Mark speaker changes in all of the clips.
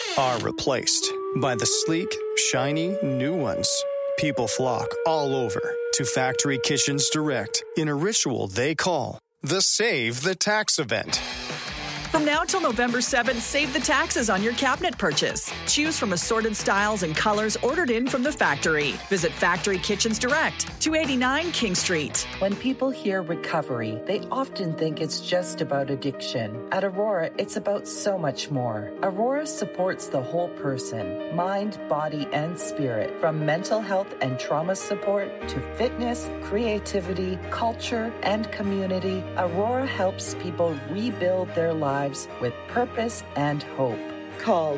Speaker 1: are replaced by the sleek, shiny new ones. People flock all over to Factory Kitchens Direct in a ritual they call the Save the Tax event.
Speaker 2: From now till November 7th, save the taxes on your cabinet purchase. Choose from assorted styles and colors ordered in from the factory. Visit Factory Kitchens Direct, 289 King Street.
Speaker 3: When people hear recovery, they often think it's just about addiction. At Aurora, it's about so much more. Aurora supports the whole person, mind, body, and spirit. From mental health and trauma support to fitness, creativity, culture, and community, Aurora helps people rebuild their lives with purpose and hope. Call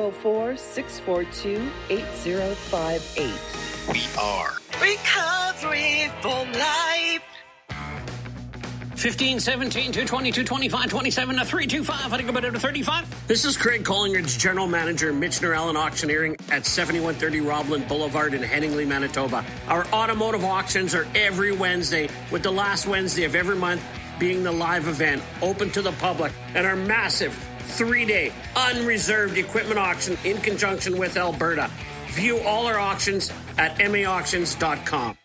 Speaker 3: 204-642-8058.
Speaker 4: We are
Speaker 5: Recovery for Life.
Speaker 6: 15, 17, 220, 225, 27 to 325. I think about it to 35. This is Craig Collingridge, General Manager, Michener Allen Auctioneering at 7130 Robland Boulevard in Headingley, Manitoba. Our automotive auctions are every Wednesday, with the last Wednesday of every month being the live event, open to the public, and our massive 3-day unreserved equipment auction in conjunction with Alberta. View all our auctions at maauctions.com.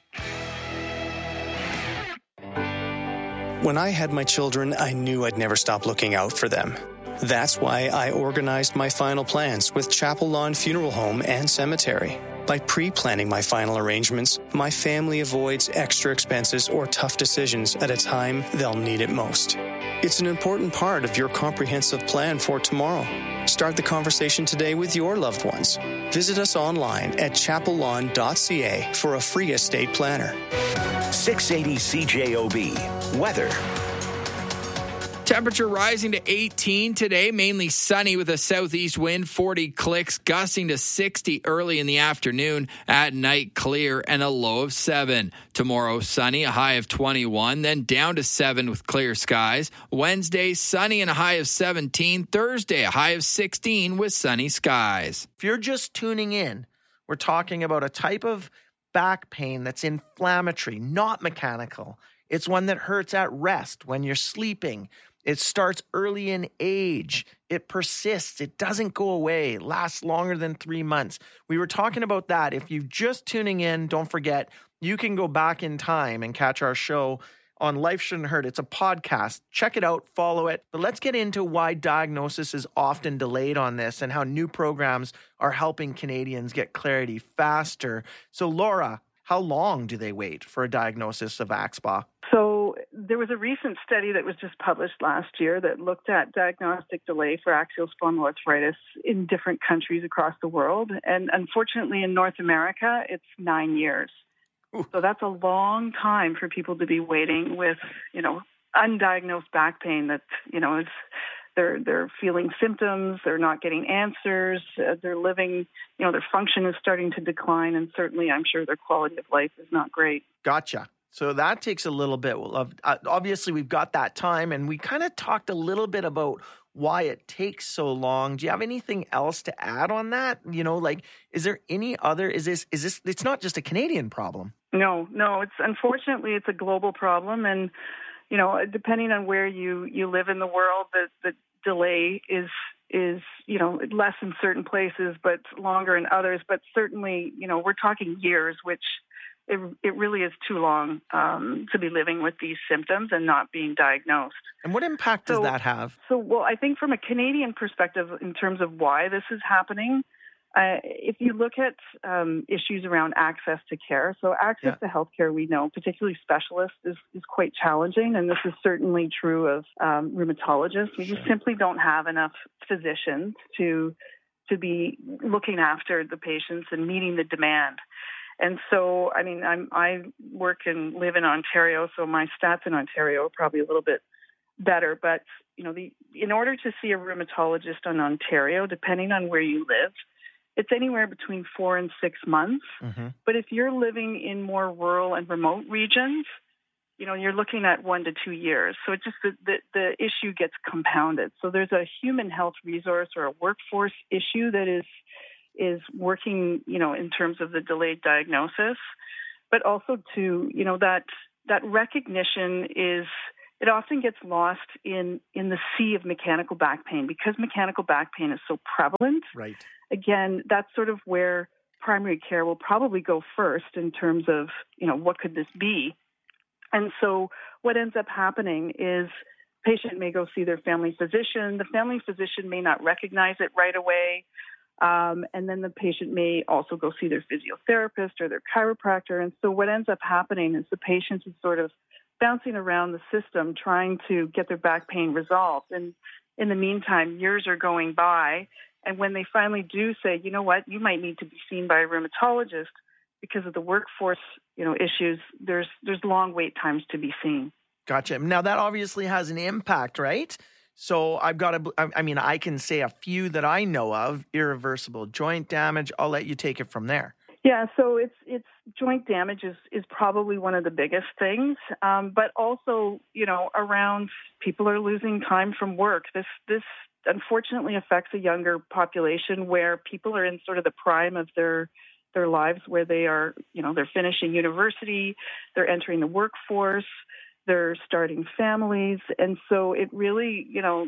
Speaker 1: When I had my children, I knew I'd never stop looking out for them. That's why I organized my final plans with Chapel Lawn Funeral Home and Cemetery. By pre-planning my final arrangements, my family avoids extra expenses or tough decisions at a time they'll need it most. It's an important part of your comprehensive plan for tomorrow. Start the conversation today with your loved ones. Visit us online at chapellawn.ca for a free estate planner.
Speaker 4: 680 CJOB. Weather.
Speaker 7: Temperature rising to 18 today, mainly sunny with a southeast wind, 40 clicks, gusting to 60 early in the afternoon. At night, clear and a low of 7. Tomorrow, sunny, a high of 21, then down to 7 with clear skies. Wednesday, sunny and a high of 17. Thursday, a high of 16 with sunny skies.
Speaker 8: If you're just tuning in, we're talking about a type of back pain that's inflammatory, not mechanical. It's one that hurts at rest when you're sleeping. It starts early in age. It persists. It doesn't go away. It lasts longer than 3 months. We were talking about that. If you're just tuning in, don't forget, you can go back in time and catch our show on Life Shouldn't Hurt. It's a podcast. Check it out. Follow it. But let's get into why diagnosis is often delayed on this and how new programs are helping Canadians get clarity faster. So, Laura, how long do they wait for a diagnosis of AXPA?
Speaker 9: So there was a recent study that was just published last year that looked at diagnostic delay for axial spondyloarthritis in different countries across the world. And unfortunately, in North America, it's 9 years. Ooh. So that's a long time for people to be waiting with, undiagnosed back pain that, is they're feeling symptoms, they're not getting answers, they're living, their function is starting to decline, and certainly I'm sure their quality of life is not great.
Speaker 8: Gotcha. So that takes a little bit of, obviously we've got that time, and we kind of talked a little bit about why it takes so long. Do you have anything else to add on that? Is there any other, is this, it's not just a Canadian problem?
Speaker 9: No, unfortunately it's a global problem. And, depending on where you live in the world, the delay is less in certain places, but longer in others. But certainly, we're talking years, which it really is too long to be living with these symptoms and not being diagnosed.
Speaker 8: And what impact does that have?
Speaker 9: Well, I think from a Canadian perspective, in terms of why this is happening, if you look at issues around access to care, so access to healthcare, we know, particularly specialists, is quite challenging, and this is certainly true of rheumatologists. We just simply don't have enough physicians to be looking after the patients and meeting the demand. And so, I work and live in Ontario, so my stats in Ontario are probably a little bit better. But, in order to see a rheumatologist in Ontario, depending on where you live, it's anywhere between 4 and 6 months. Mm-hmm. But if you're living in more rural and remote regions, you're looking at 1 to 2 years. So it just the issue gets compounded. So there's a human health resource or a workforce issue that is working, in terms of the delayed diagnosis, but also that recognition is it often gets lost in the sea of mechanical back pain. Because mechanical back pain is so prevalent,
Speaker 8: right.
Speaker 9: Again, that's sort of where primary care will probably go first in terms of, what could this be? And so what ends up happening is patient may go see their family physician. The family physician may not recognize it right away. And then the patient may also go see their physiotherapist or their chiropractor. And so what ends up happening is the patient is sort of bouncing around the system trying to get their back pain resolved. And in the meantime, years are going by. And when they finally do say, you know what, you might need to be seen by a rheumatologist because of the workforce, issues, there's long wait times to be seen.
Speaker 8: Gotcha. Now that obviously has an impact, right? So I can say a few that I know of: irreversible joint damage. I'll let you take it from there.
Speaker 9: Yeah, so it's joint damage is probably one of the biggest things, but also, around people are losing time from work. This unfortunately affects a younger population where people are in sort of the prime of their lives, where they are, they're finishing university, they're entering the workforce, they're starting families, and so it really,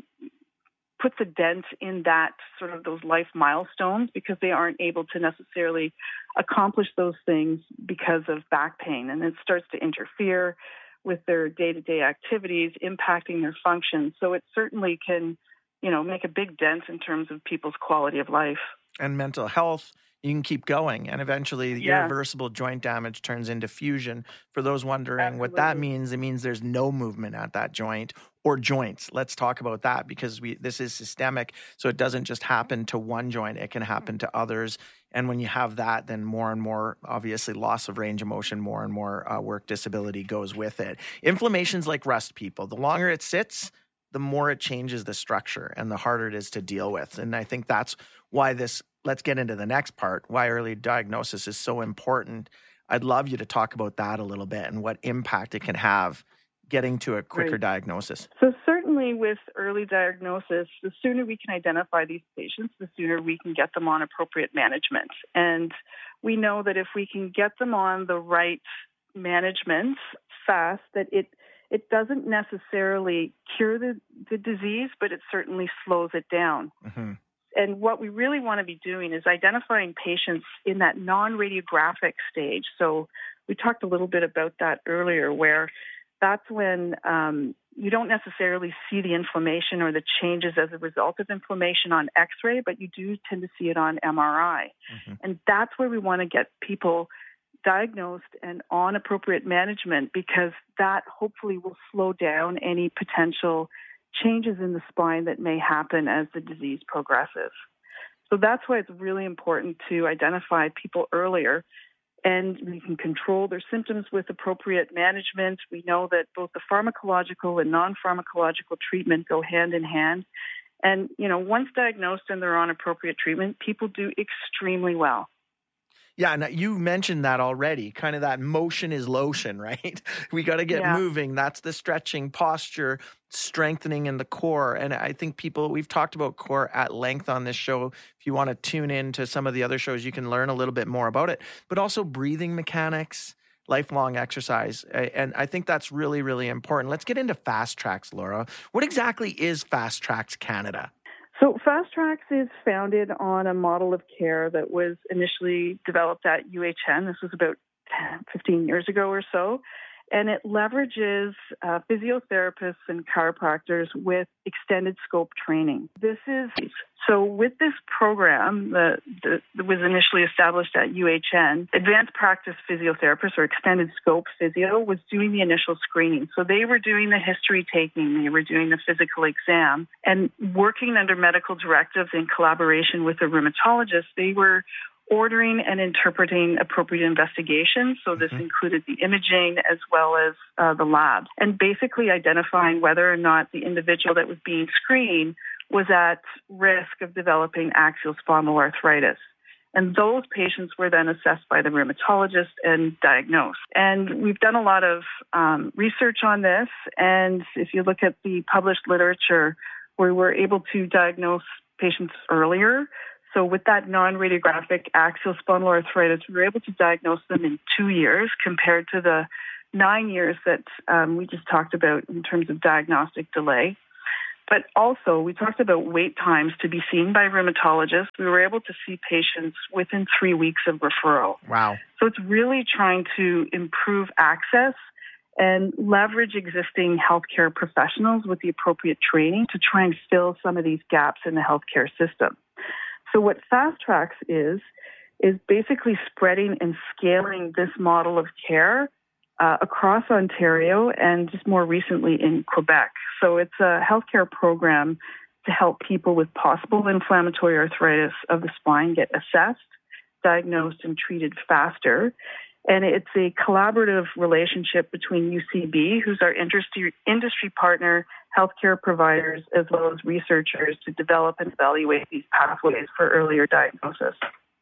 Speaker 9: puts a dent in that sort of those life milestones because they aren't able to necessarily accomplish those things because of back pain. And it starts to interfere with their day-to-day activities, impacting their function. So it certainly can, make a big dent in terms of people's quality of life.
Speaker 8: And mental health. You can keep going, and eventually the irreversible joint damage turns into fusion. For those wondering what that means, it means there's no movement at that joint or joints. Let's talk about that because this is systemic, so it doesn't just happen to one joint. It can happen to others. And when you have that, then more and more, obviously, loss of range of motion, more and more work disability goes with it. Inflammation's like rust, people. The longer it sits, the more it changes the structure and the harder it is to deal with. And I think that's why let's get into the next part, why early diagnosis is so important. I'd love you to talk about that a little bit and what impact it can have getting to a quicker diagnosis.
Speaker 9: So certainly with early diagnosis, the sooner we can identify these patients, the sooner we can get them on appropriate management. And we know that if we can get them on the right management fast, that it doesn't necessarily cure the disease, but it certainly slows it down. Mm-hmm. And what we really want to be doing is identifying patients in that non-radiographic stage. So we talked a little bit about that earlier, where that's when you don't necessarily see the inflammation or the changes as a result of inflammation on X-ray, but you do tend to see it on MRI. Mm-hmm. And that's where we want to get people diagnosed and on appropriate management, because that hopefully will slow down any potential changes in the spine that may happen as the disease progresses. So that's why it's really important to identify people earlier, and we can control their symptoms with appropriate management. We know that both the pharmacological and non-pharmacological treatment go hand in hand. And, once diagnosed and they're on appropriate treatment, people do extremely well.
Speaker 8: Yeah, and you mentioned that already, kind of that motion is lotion, right? We got to get moving. That's the stretching, posture, strengthening in the core. And I think we've talked about core at length on this show. If you want to tune in to some of the other shows, you can learn a little bit more about it. But also breathing mechanics, lifelong exercise. And I think that's really, really important. Let's get into Fast Tracks, Laura. What exactly is Fast Tracks Canada?
Speaker 9: So Fast Tracks is founded on a model of care that was initially developed at UHN. This was about 15 years ago or so. And it leverages physiotherapists and chiropractors with extended scope training. So with this program that was initially established at UHN, Advanced Practice Physiotherapists, or Extended Scope Physio, was doing the initial screening. So they were doing the history taking, they were doing the physical exam, and working under medical directives in collaboration with a rheumatologist, they were ordering and interpreting appropriate investigations. So this included the imaging as well as the labs, and basically identifying whether or not the individual that was being screened was at risk of developing axial spondyloarthritis. And those patients were then assessed by the rheumatologist and diagnosed. And we've done a lot of research on this. And if you look at the published literature, we were able to diagnose patients earlier. So with that non-radiographic axial spondyloarthritis, we were able to diagnose them in 2 years compared to the 9 years that we just talked about in terms of diagnostic delay. But also, we talked about wait times to be seen by rheumatologists. We were able to see patients within 3 weeks of referral.
Speaker 8: Wow.
Speaker 9: So it's really trying to improve access and leverage existing healthcare professionals with the appropriate training to try and fill some of these gaps in the healthcare system. So what Fast Tracks is basically spreading and scaling this model of care across Ontario and just more recently in Quebec. So it's a healthcare program to help people with possible inflammatory arthritis of the spine get assessed, diagnosed, and treated faster. And it's a collaborative relationship between UCB, who's our industry partner, healthcare providers, as well as researchers to develop and evaluate these pathways for earlier diagnosis.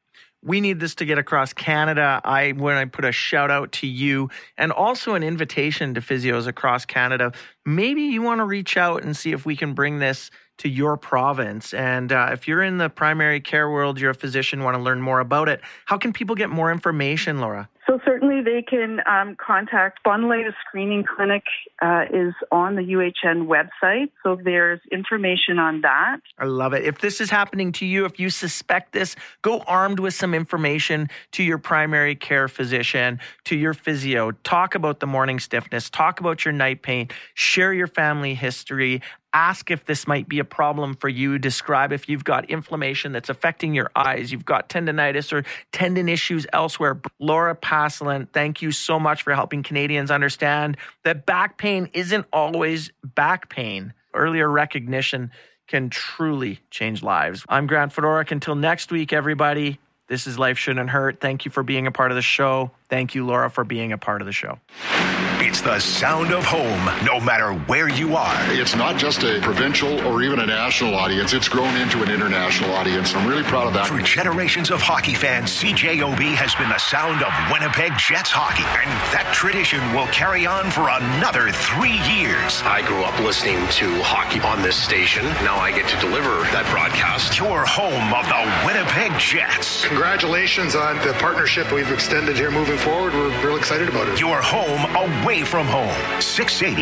Speaker 8: We need this to get across Canada. When I put a shout out to you and also an invitation to physios across Canada, maybe you want to reach out and see if we can bring this to your province. And if you're in the primary care world, you're a physician, want to learn more about it, how can people get more information, Laura?
Speaker 9: So certainly they can contact Spondylitis Screening Clinic is on the UHN website. So there's information on that.
Speaker 8: I love it. If this is happening to you, if you suspect this, go armed with some information to your primary care physician, to your physio. Talk about the morning stiffness. Talk about your night pain. Share your family history. Ask if this might be a problem for you. Describe if you've got inflammation that's affecting your eyes, you've got tendinitis or tendon issues elsewhere. Laura Passalent, thank you so much for helping Canadians understand that back pain isn't always back pain. Earlier recognition can truly change lives. I'm Grant Fedoruk. Until next week, everybody, this is Life Shouldn't Hurt. Thank you for being a part of the show. Thank you, Laura, for being a part of the show.
Speaker 4: It's the sound of home, no matter where you are.
Speaker 10: It's not just a provincial or even a national audience. It's grown into an international audience. I'm really proud of that.
Speaker 4: For generations of hockey fans, CJOB has been the sound of Winnipeg Jets hockey. And that tradition will carry on for another 3 years.
Speaker 11: I grew up listening to hockey on this station. Now I get to deliver that broadcast.
Speaker 4: Your home of the Winnipeg Jets.
Speaker 10: Congratulations on the partnership we've extended here moving forward. We're real excited about it.
Speaker 4: Your home away from home. 680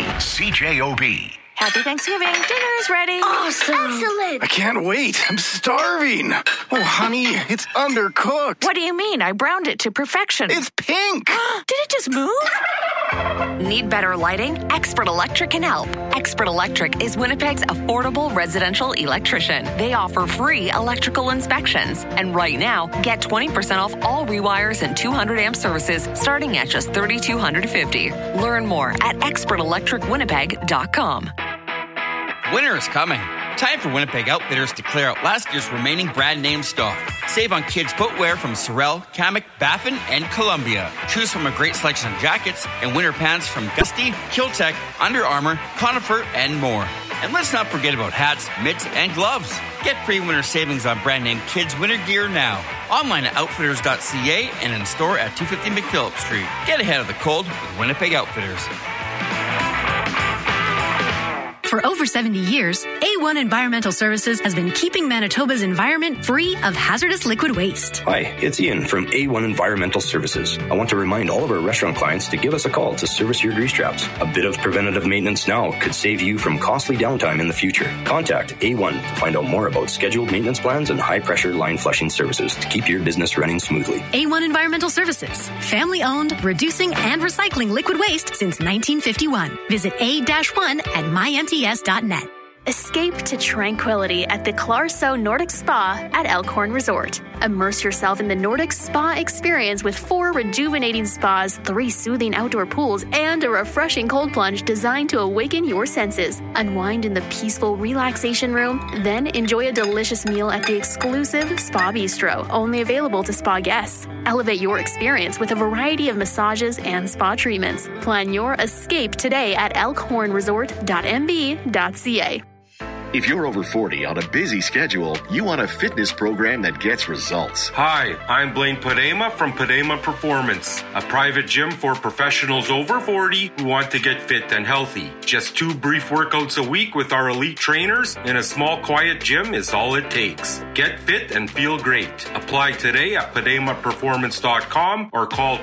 Speaker 4: CJOB.
Speaker 12: Happy Thanksgiving. Dinner is ready.
Speaker 13: Awesome. Excellent.
Speaker 14: I can't wait. I'm starving. Oh, honey, it's undercooked.
Speaker 12: What do you mean? I browned it to perfection.
Speaker 14: It's pink.
Speaker 12: Did it just move?
Speaker 15: Need better lighting? Expert Electric can help. Expert Electric is Winnipeg's affordable residential electrician. They offer free electrical inspections. And right now, get 20% off all rewires and 200 amp services starting at just $3,250. Learn more at expertelectricwinnipeg.com.
Speaker 16: Winter is coming. Time for Winnipeg Outfitters to clear out last year's remaining brand name stock. Save on kids' footwear from Sorel, Kamek, Baffin, and Columbia. Choose from a great selection of jackets and winter pants from Gusty, Kiltech, Under Armour, Conifer, and more. And let's not forget about hats, mitts, and gloves. Get pre-winter savings on brand name kids' winter gear now. Online at outfitters.ca and in store at 250 McPhillips Street. Get ahead of the cold with Winnipeg Outfitters.
Speaker 17: For over 70 years, A1 Environmental Services has been keeping Manitoba's environment free of hazardous liquid waste.
Speaker 18: Hi, it's Ian from A1 Environmental Services. I want to remind all of our restaurant clients to give us a call to service your grease traps. A bit of preventative maintenance now could save you from costly downtime in the future. Contact A1 to find out more about scheduled maintenance plans and high-pressure line flushing services to keep your business running smoothly.
Speaker 17: A1 Environmental Services, family-owned, reducing and recycling liquid waste since 1951. Visit A-1 at mymts.net.
Speaker 19: Escape to tranquility at the Clarso Nordic Spa at Elkhorn Resort. Immerse yourself in the Nordic Spa experience with 4 rejuvenating spas, 3 soothing outdoor pools, and a refreshing cold plunge designed to awaken your senses. Unwind in the peaceful relaxation room, then enjoy a delicious meal at the exclusive Spa Bistro, only available to spa guests. Elevate your experience with a variety of massages and spa treatments. Plan your escape today at elkhornresort.mb.ca.
Speaker 13: If you're over 40 on a busy schedule, you want a fitness program that gets results.
Speaker 20: Hi, I'm Blaine Padema from Padema Performance, a private gym for professionals over 40 who want to get fit and healthy. Just 2 brief workouts a week with our elite trainers in a small, quiet gym is all it takes. Get fit and feel great. Apply today at PademaPerformance.com or call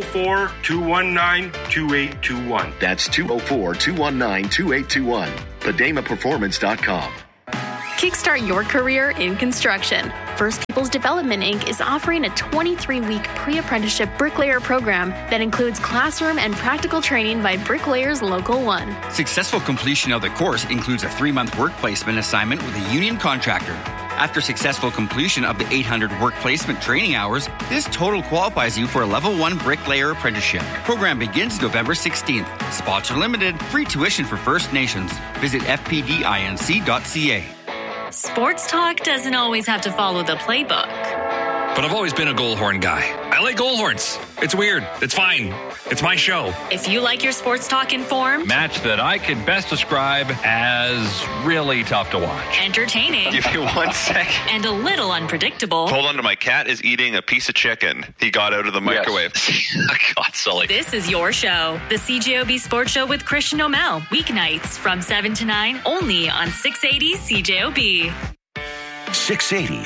Speaker 20: 204-219-2821.
Speaker 13: That's 204-219-2821. PademaPerformance.com.
Speaker 19: Kickstart your career in construction. First Peoples Development, Inc. is offering a 23-week pre-apprenticeship bricklayer program that includes classroom and practical training by Bricklayers Local 1.
Speaker 16: Successful completion of the course includes a 3-month work placement assignment with a union contractor. After successful completion of the 800 work placement training hours, this total qualifies you for a Level 1 bricklayer apprenticeship. Program begins November 16th. Spots are limited. Free tuition for First Nations. Visit fpdinc.ca.
Speaker 21: Sports talk doesn't always have to follow the playbook.
Speaker 22: But I've always been a Goldhorn guy. I like Goldhorns. It's weird. It's fine. It's my show.
Speaker 21: If you like your sports talk informed,
Speaker 22: match that I could best describe as really tough to watch.
Speaker 21: Entertaining.
Speaker 23: Give you 1 second.
Speaker 21: And a little unpredictable.
Speaker 23: Hold on to my cat is eating a piece of chicken. He got out of the microwave. God, Sully.
Speaker 21: This is your show. The CJOB Sports Show with Christian O'Mell. Weeknights from 7 to 9 only on 680 CJOB.
Speaker 4: 680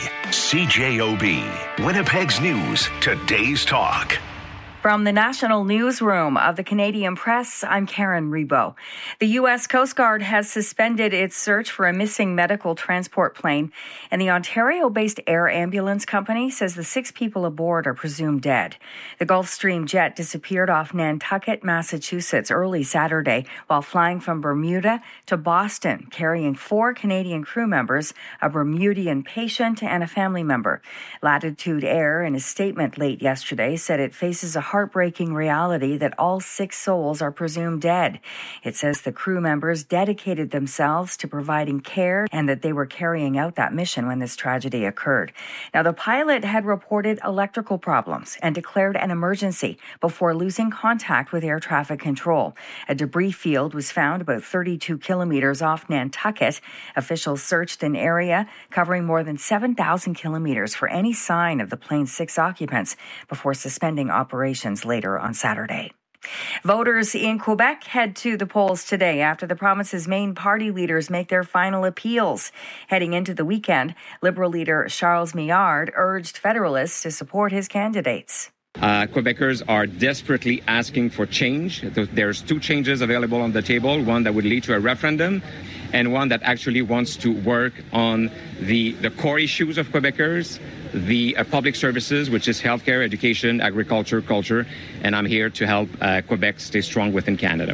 Speaker 4: CJOB. Winnipeg's news, today's talk.
Speaker 24: From the National Newsroom of the Canadian Press, I'm Karen Rebo. The U.S. Coast Guard has suspended its search for a missing medical transport plane, and the Ontario-based Air Ambulance Company says the 6 people aboard are presumed dead. The Gulfstream jet disappeared off Nantucket, Massachusetts, early Saturday while flying from Bermuda to Boston, carrying 4 Canadian crew members, a Bermudian patient, and a family member. Latitude Air, in a statement late yesterday, said it faces a heartbreaking reality that all 6 souls are presumed dead. It says the crew members dedicated themselves to providing care and that they were carrying out that mission when this tragedy occurred. Now, the pilot had reported electrical problems and declared an emergency before losing contact with air traffic control. A debris field was found about 32 kilometers off Nantucket. Officials searched an area covering more than 7,000 kilometers for any sign of the plane's 6 occupants before suspending operations later on Saturday. Voters in Quebec head to the polls today after the province's main party leaders make their final appeals. Heading into the weekend, Liberal leader Charles Millard urged Federalists to support his candidates.
Speaker 25: Quebecers are desperately asking for change. There's 2 changes available on the table, one that would lead to a referendum and one that actually wants to work on the core issues of Quebecers, the public services, which is healthcare, education, agriculture, culture, and I'm here to help Quebec stay strong within Canada.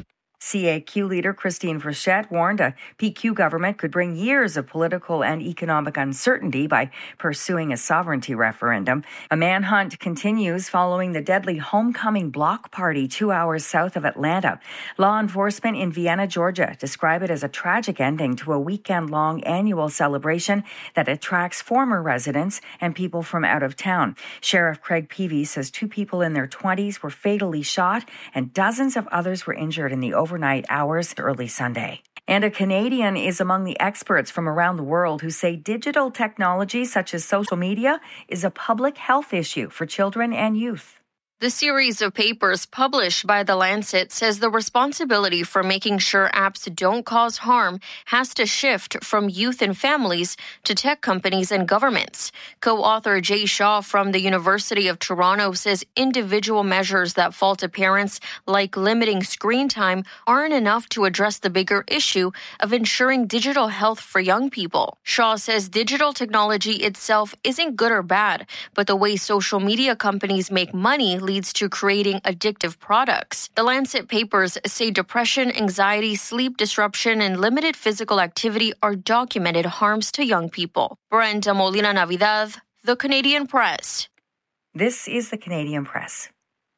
Speaker 24: CAQ leader Christine Frechette warned a PQ government could bring years of political and economic uncertainty by pursuing a sovereignty referendum. A manhunt continues following the deadly homecoming block party 2 hours south of Atlanta. Law enforcement in Vienna, Georgia, describe it as a tragic ending to a weekend-long annual celebration that attracts former residents and people from out of town. Sheriff Craig Peavy says 2 people in their 20s were fatally shot and dozens of others were injured in the overnight hours early Sunday. And a Canadian is among the experts from around the world who say digital technology such as social media is a public health issue for children and youth.
Speaker 26: The series of papers published by The Lancet says the responsibility for making sure apps don't cause harm has to shift from youth and families to tech companies and governments. Co-author Jay Shaw from the University of Toronto says individual measures that fall to parents, like limiting screen time, aren't enough to address the bigger issue of ensuring digital health for young people. Shaw says digital technology itself isn't good or bad, but the way social media companies make money leads to creating addictive products. The Lancet papers say depression, anxiety, sleep disruption, and limited physical activity are documented harms to young people. Brenda Molina Navidad, The Canadian Press.
Speaker 24: This is The Canadian Press.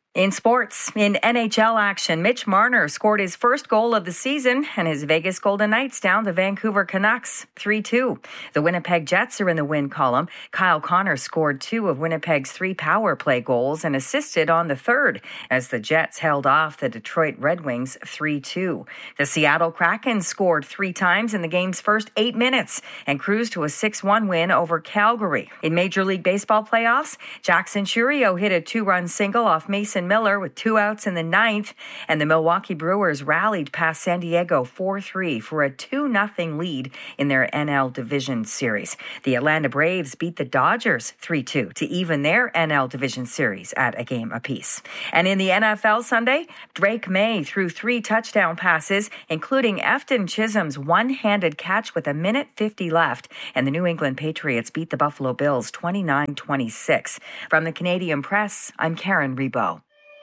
Speaker 24: In sports, in NHL action, Mitch Marner scored his first goal of the season, and his Vegas Golden Knights down the Vancouver Canucks 3-2. The Winnipeg Jets are in the win column. Kyle Connor scored 2 of Winnipeg's 3 power play goals and assisted on the third as the Jets held off the Detroit Red Wings 3-2. The Seattle Kraken scored 3 times in the game's first 8 minutes and cruised to a 6-1 win over Calgary. In Major League Baseball playoffs, Jackson Chourio hit a 2-run single off Mason Miller with 2 outs in the 9th, and the Milwaukee Brewers rallied past San Diego 4-3 for a 2-0 lead in their NL Division Series. The Atlanta Braves beat the Dodgers 3-2 to even their NL Division Series at a game apiece. And in the NFL Sunday, Drake May threw 3 touchdown passes, including Efton Chisholm's one-handed catch with 1:50 left, and the New England Patriots beat the Buffalo Bills 29-26. From the Canadian Press, I'm Karen Rebo.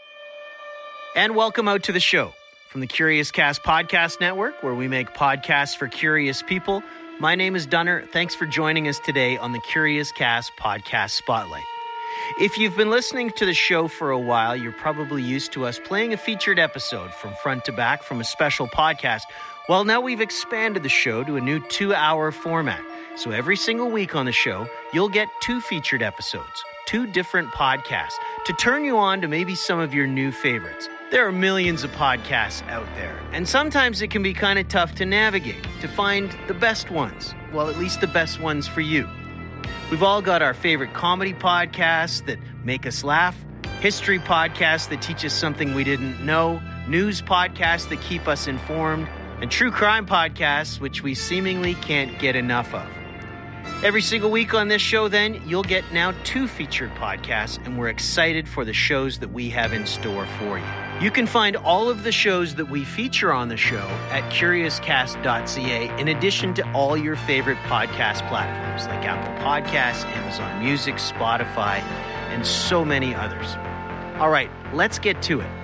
Speaker 1: And welcome out to the show from the Curious Cast Podcast Network, where we make podcasts for curious people. My name is Dunner. Thanks for joining us today on the Curious Cast Podcast Spotlight. If you've been listening to the show for a while, you're probably used to us playing a featured episode from front to back from a special podcast. Well, now we've expanded the show to a new 2-hour format. So every single week on the show, you'll get 2 featured episodes, 2 different podcasts, to turn you on to maybe some of your new favorites. There are millions of podcasts out there, and sometimes it can be kind of tough to navigate, to find the best ones. Well, at least the best ones for you. We've all got our favorite comedy podcasts that make us laugh, history podcasts that teach us something we didn't know, news podcasts that keep us informed, and true crime podcasts which we seemingly can't get enough of. Every single week on this show, then, you'll get now 2 featured podcasts, and we're excited for the shows that we have in store for you. You can find all of the shows that we feature on the show at curiouscast.ca, in addition to all your favorite podcast platforms like Apple Podcasts, Amazon Music, Spotify, and so many others. All right, let's get to it.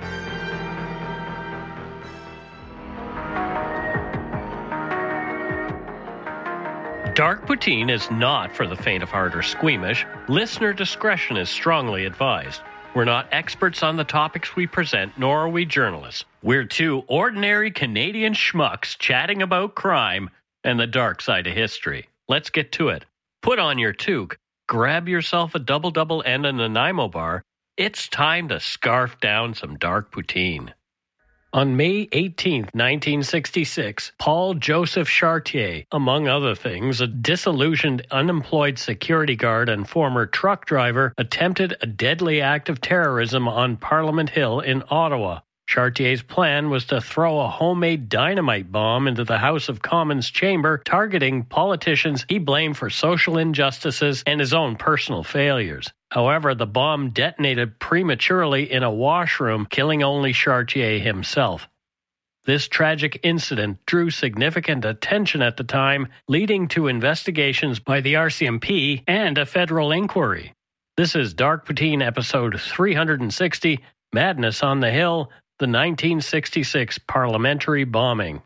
Speaker 2: Dark poutine is not for the faint of heart or squeamish. Listener discretion is strongly advised. We're not experts on the topics we present, nor are we journalists. We're 2 ordinary Canadian schmucks chatting about crime and the dark side of history. Let's get to it. Put on your toque, grab yourself a double and a Nanaimo bar. It's time to scarf down some dark poutine. On May 18, 1966, Paul Joseph Chartier, among other things, a disillusioned, unemployed security guard and former truck driver, attempted a deadly act of terrorism on Parliament Hill in Ottawa. Chartier's plan was to throw a homemade dynamite bomb into the House of Commons chamber, targeting politicians he blamed for social injustices and his own personal failures. However, the bomb detonated prematurely in a washroom, killing only Chartier himself. This tragic incident drew significant attention at the time, leading to investigations by the RCMP and a federal inquiry. This is Dark Poutine episode 360, Madness on the Hill, the 1966 parliamentary bombing.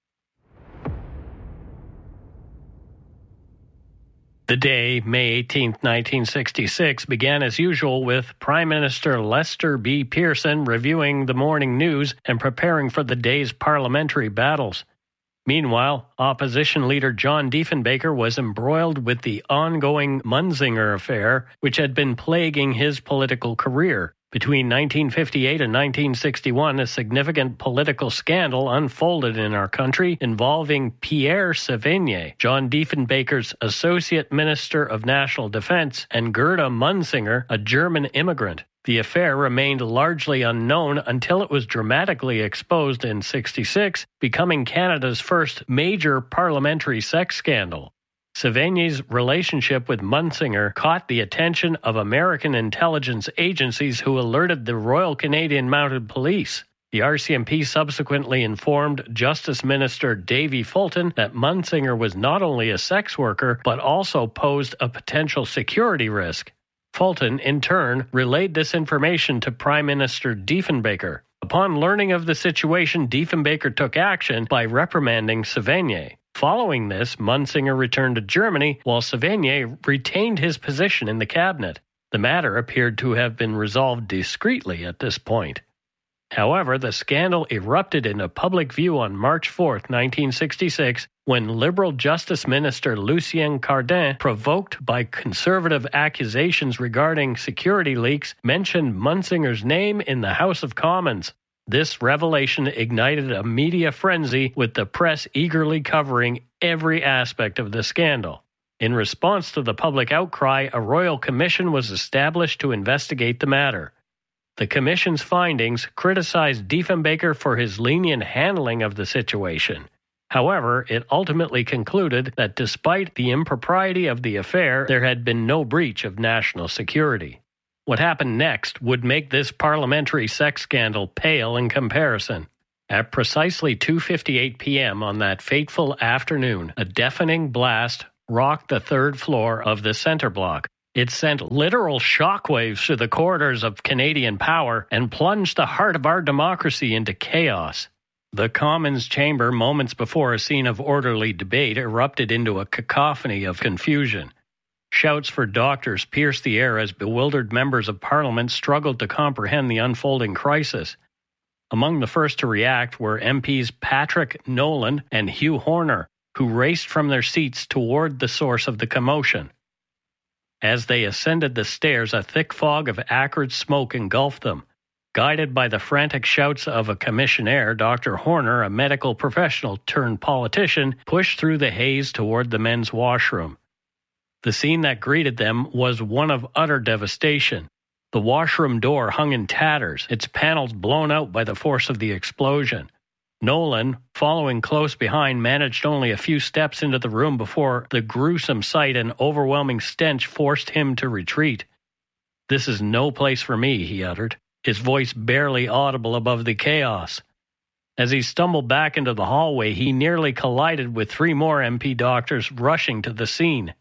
Speaker 2: The day, May 18, 1966, began as usual with Prime Minister Lester B. Pearson reviewing the morning news and preparing for the day's parliamentary battles. Meanwhile, opposition leader John Diefenbaker was embroiled with the ongoing Munzinger affair, which had been plaguing his political career. Between 1958 and 1961, a significant political scandal unfolded in our country involving Pierre Sévigné, John Diefenbaker's Associate Minister of National Defense, and Gerda Munzinger, a German immigrant. The affair remained largely unknown until it was dramatically exposed in 1966, becoming Canada's first major parliamentary sex scandal. Sévigné's relationship with Munzinger caught the attention of American intelligence agencies who alerted the Royal Canadian Mounted Police. The RCMP subsequently informed Justice Minister Davy Fulton that Munzinger was not only a sex worker, but also posed a potential security risk. Fulton, in turn, relayed this information to Prime Minister Diefenbaker. Upon learning of the situation, Diefenbaker took action by reprimanding Sévigné. Following this, Munzinger returned to Germany, while Sévigné retained his position in the cabinet. The matter appeared to have been resolved discreetly at this point. However, the scandal erupted into public view on March 4, 1966, when Liberal Justice Minister Lucien Cardin, provoked by conservative accusations regarding security leaks, mentioned Munsinger's name in the House of Commons. This revelation ignited a media frenzy, with the press eagerly covering every aspect of the scandal. In response to the public outcry, a royal commission was established to investigate the matter. The commission's findings criticized Diefenbaker for his lenient handling of the situation. However, it ultimately concluded that despite the impropriety of the affair, there had been no breach of national security. What happened next would make this parliamentary sex scandal pale in comparison. At precisely 2:58 p.m. on that fateful afternoon, a deafening blast rocked the third floor of the Centre Block. It sent literal shockwaves through the corridors of Canadian power and plunged the heart of our democracy into chaos. The Commons chamber, moments before a scene of orderly debate, erupted into a cacophony of confusion. Shouts for doctors pierced the air as bewildered members of Parliament struggled to comprehend the unfolding crisis. Among the first to react were MPs Patrick Nolan and Hugh Horner, who raced from their seats toward the source of the commotion. As they ascended the stairs, a thick fog of acrid smoke engulfed them. Guided by the frantic shouts of a commissionaire, Dr. Horner, a medical professional turned politician, pushed through the haze toward the men's washroom. The scene that greeted them was one of utter devastation. The washroom door hung in tatters, its panels blown out by the force of the explosion. Nolan, following close behind, managed only a few steps into the room before the gruesome sight and overwhelming stench forced him to retreat. "This is no place for me," he uttered, his voice barely audible above the chaos. As he stumbled back into the hallway, he nearly collided with 3 more MP doctors rushing to the scene.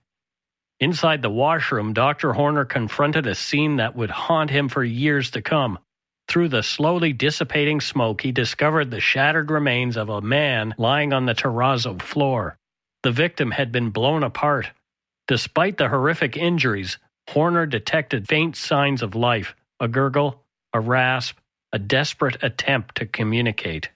Speaker 2: Inside the washroom, Dr. Horner confronted a scene that would haunt him for years to come. Through the slowly dissipating smoke, he discovered the shattered remains of a man lying on the terrazzo floor. The victim had been blown apart. Despite the horrific injuries, Horner detected faint signs of life, a gurgle, a rasp, a desperate attempt to communicate.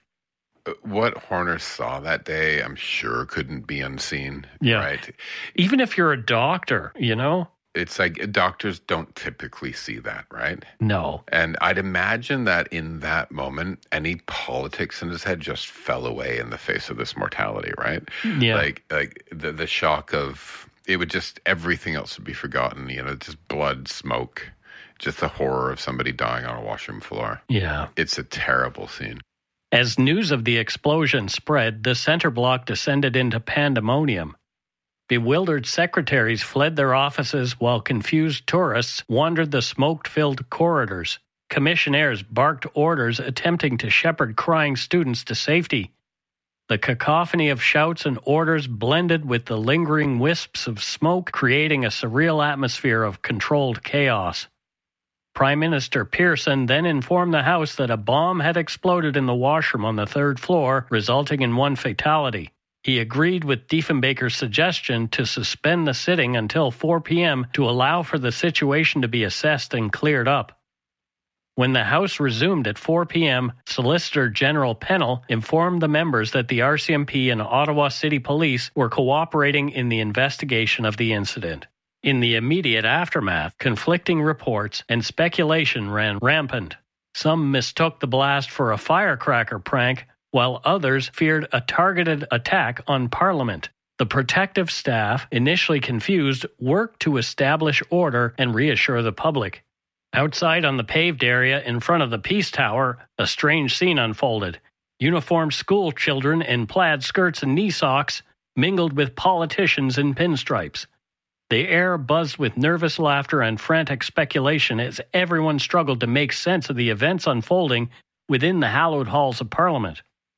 Speaker 3: What Horner saw that day, I'm sure, couldn't be unseen.
Speaker 2: Yeah.
Speaker 3: Right?
Speaker 2: Even if you're a doctor, you know?
Speaker 3: It's like doctors don't typically see that, right?
Speaker 2: No.
Speaker 3: And I'd imagine that in that moment, any politics in his head just fell away in the face of this mortality, right?
Speaker 2: Yeah.
Speaker 3: Like the shock of, it would just, everything else would be forgotten, you know, just blood, smoke, just the horror of somebody dying on a washroom floor.
Speaker 2: Yeah.
Speaker 3: It's a terrible scene.
Speaker 2: As news of the explosion spread, the Centre Block descended into pandemonium. Bewildered secretaries fled their offices while confused tourists wandered the smoke-filled corridors. Commissionaires barked orders attempting to shepherd crying students to safety. The cacophony of shouts and orders blended with the lingering wisps of smoke, creating a surreal atmosphere of controlled chaos. Prime Minister Pearson then informed the House that a bomb had exploded in the washroom on the 3rd floor, resulting in 1 fatality. He agreed with Diefenbaker's suggestion to suspend the sitting until 4 p.m. to allow for the situation to be assessed and cleared up. When the House resumed at 4 p.m., Solicitor General Pennell informed the members that the RCMP and Ottawa City Police were cooperating in the investigation of the incident. In the immediate aftermath, conflicting reports and speculation ran rampant. Some mistook the blast for a firecracker prank, while others feared a targeted attack on Parliament. The protective staff, initially confused, worked to establish order and reassure the public. Outside on the paved area in front of the Peace Tower, a strange scene unfolded. Uniformed school children in plaid skirts and knee socks mingled with politicians in pinstripes. The air buzzed with nervous laughter and frantic speculation as everyone struggled to make sense of the events unfolding within the hallowed halls of Parliament.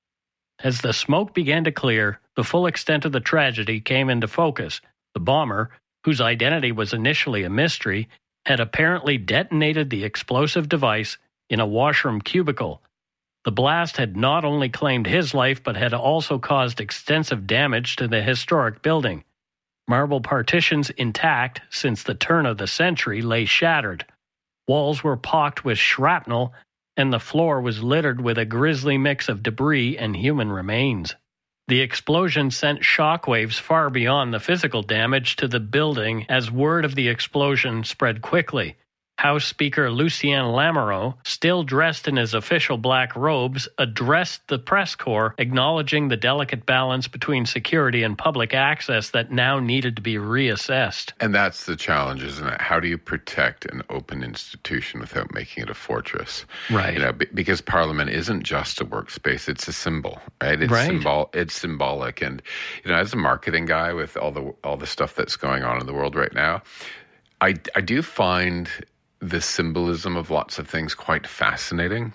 Speaker 2: As the smoke began to clear, the full extent of the tragedy came into focus. The bomber, whose identity was initially a mystery, had apparently detonated the explosive device in a washroom cubicle. The blast had not only claimed his life, but had also caused extensive damage to the historic building. Marble partitions intact since the turn of the century lay shattered. Walls were pocked with shrapnel, and the floor was littered with a grisly mix of debris and human remains. The explosion sent shockwaves far beyond the physical damage to the building as word of the explosion spread quickly. House Speaker Lucien Lamoureux, still dressed in his official black robes, addressed the press corps, acknowledging the delicate balance between security and public access that now needed to be reassessed.
Speaker 3: And that's the challenge, isn't it? How do you protect an open institution without making it a fortress?
Speaker 2: Right.
Speaker 3: Because Parliament isn't just a workspace; it's a symbol, right? It's symbolic, and as a marketing guy with all the stuff that's going on in the world right now, I do find the symbolism of lots of things quite fascinating,